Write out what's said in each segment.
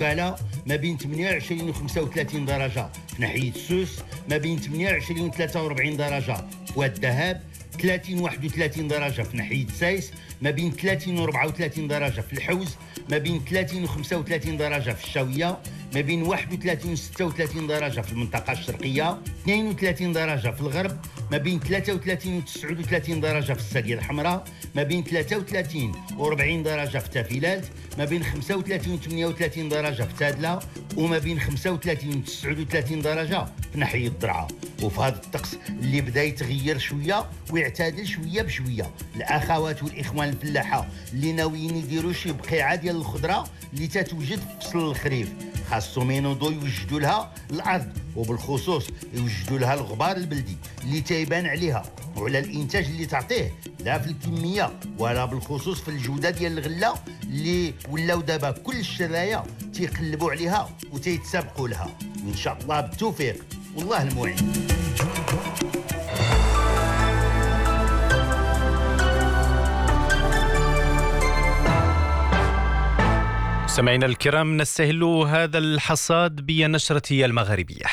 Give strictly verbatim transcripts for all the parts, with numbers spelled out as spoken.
الوكالة ما بين ثمانية وعشرين و خمسة وثلاثين درجة. في ناحية سوس ما بين ثمانية وعشرين و ثلاثة وأربعين درجة. والذهب ثلاثين و واحد وثلاثين درجة. في ناحية سايس ما بين ثلاثين و أربعة وثلاثين درجة. في الحوز ما بين ثلاثين و خمسة وثلاثين درجة. في الشاوية ما بين واحد وثلاثين و ستة وثلاثين درجة. في المنطقة الشرقية اثنين وثلاثين درجة. في الغرب ما بين ثلاثة وثلاثين و تسعة وثلاثين درجة. في الساقية الحمراء ما بين ثلاثة وثلاثين و أربعين درجة. في تافيلات ما بين خمسة وثلاثين و ثمانية وثلاثين درجة. في تادلة وما بين خمسة وثلاثين و تسعة وثلاثين درجة في ناحية الضرعة. وفي هذا الطقس اللي بدا يتغير شوية ويعتدل شوية بشوية، الأخوات والإخوان الفلاحة اللي ناويين يديروا شي بقيعة ديال الخضرة اللي تتوجد في فصل الخريف خاصهم ينوضوا يوجدوا لها الأرض، وبالخصوص يوجدوا لها الغبار البلدي اللي تيبان عليها وعلى الإنتاج اللي تعطيه، لا في الكمية ولا بالخصوص في الجودة ديال الغلة اللي ولاو دابا كل الشرايا تيقلبوا عليها وتيتسابقوا لها. وإن شاء الله بالتوفيق والله المعين. سمعنا الكرام، نستهل هذا الحصاد بنشرة المغربية.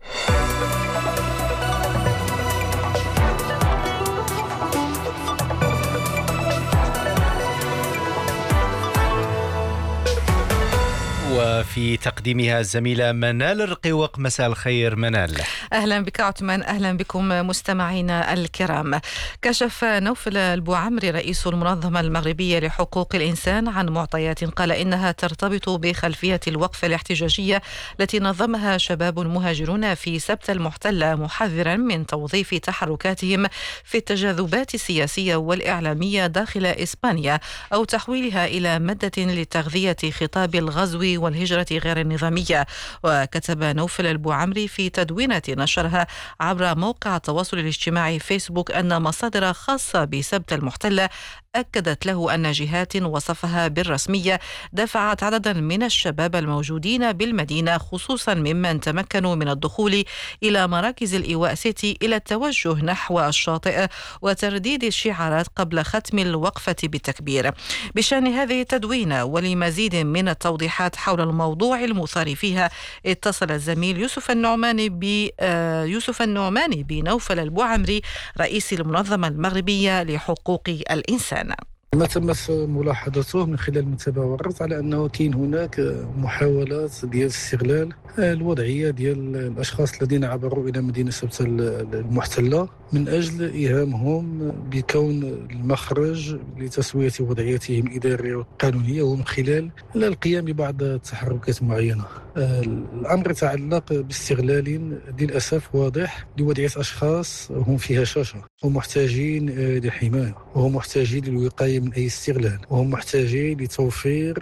وفي تقديمها الزميلة منال الرقيوق. مساء الخير منال. أهلا بك عثمان، أهلا بكم مستمعينا الكرام. كشف نوفل البوعمري رئيس المنظمة المغربية لحقوق الإنسان عن معطيات قال إنها ترتبط بخلفية الوقفة الاحتجاجية التي نظمها شباب مهاجرون في سبت المحتلة، محذرا من توظيف تحركاتهم في التجاذبات السياسية والإعلامية داخل إسبانيا أو تحويلها إلى مادة لتغذية خطاب الغزو والهجرة غير النظامية. وكتب نوفل البوعمري في تدوينة نشرها عبر موقع التواصل الاجتماعي فيسبوك أن مصادر خاصة بسبت المحتلة أكدت له أن جهات وصفها بالرسمية دفعت عددا من الشباب الموجودين بالمدينة خصوصا ممن تمكنوا من الدخول إلى مراكز الإيواء سيتي إلى التوجه نحو الشاطئ وترديد الشعارات قبل ختم الوقفة بالتكبير. بشأن هذه التدوينة ولمزيد من التوضيحات حول الموضوع المثار فيها اتصل الزميل يوسف النعماني ب يوسف النعماني بنوفل البوعمري رئيس المنظمة المغربية لحقوق الإنسان. ما تمت ملاحظته من خلال المتابعات على أنه كاين هناك محاولات ديال استغلال الوضعية ديال الأشخاص الذين عبروا إلى مدينة سبت المحتلة من أجل إيهامهم بكون المخرج لتسوية وضعيتهم الإدارية والقانونية ومن خلال القيام ببعض التحركات معينة. الأمر يتعلق باستغلال للأسف واضح لوضعية أشخاص هم في هشاشة ومحتاجين للحماية وهم محتاجين للوقاية من أي استغلال وهم محتاجين لتوفير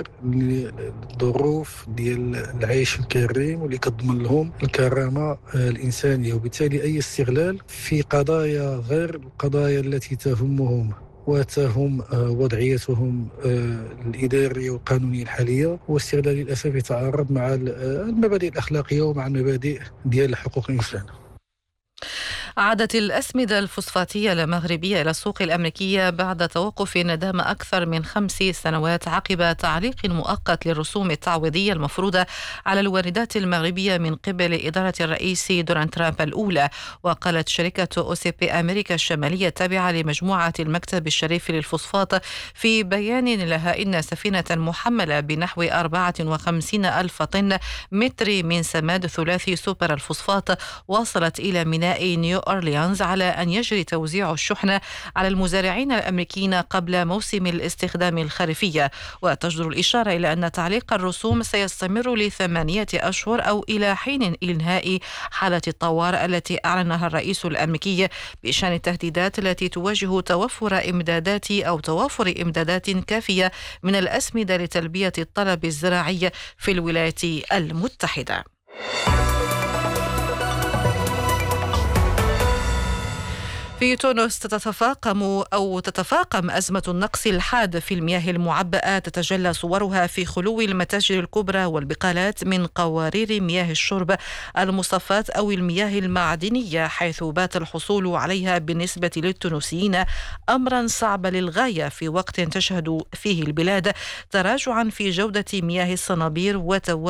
الظروف ديال العيش الكريم واللي كتضمن لهم الكرامة الإنسانية. وبالتالي أي استغلال في قضايا غير القضايا التي تهمهم وتهم وضعيتهم الإدارية والقانونية الحالية واستغلال للأسف يتعارض مع المبادئ الأخلاقية ومع المبادئ ديال حقوق الإنسان. عادت الأسمدة الفوسفاتية المغربية إلى السوق الأمريكية بعد توقف دام أكثر من خمس سنوات عقب تعليق مؤقت للرسوم التعويضية المفروضة على الواردات المغربية من قبل إدارة الرئيس دونالد ترامب الأولى. وقالت شركة أو سي بي أمريكا الشمالية التابعة لمجموعة المكتب الشريف للفوسفات في بيان لها إن سفينة محملة بنحو أربعة وخمسين ألف طن متر من سماد ثلاثي سوبر الفوسفات وصلت إلى ميناء نيو أورليانز على أن يجري توزيع الشحنة على المزارعين الأمريكيين قبل موسم الاستخدام الخريفية. وتجدر الإشارة إلى أن تعليق الرسوم سيستمر لثمانية أشهر أو إلى حين إنهاء حالة الطوارئ التي أعلنها الرئيس الأمريكي بشأن التهديدات التي تواجه توفر إمدادات أو توافر إمدادات كافية من الأسمدة لتلبية الطلب الزراعي في الولايات المتحدة. في تونس تتفاقم أو تتفاقم أزمة النقص الحاد في المياه المعبأة، تتجلى صورها في خلو المتاجر الكبرى والبقالات من قوارير مياه الشرب المصفاة أو المياه المعدنية، حيث بات الحصول عليها بالنسبة للتونسيين أمرا صعبا للغاية في وقت تشهد فيه البلاد تراجعا في جودة مياه الصنابير وتو